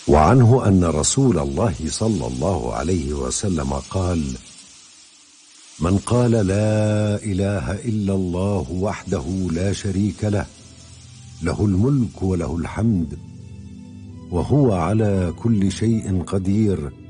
وعنه أن رسول الله صلى الله عليه وسلم قال: من قال لا إله إلا الله وحده لا شريك له، له الملك وله الحمد وهو على كل شيء قدير،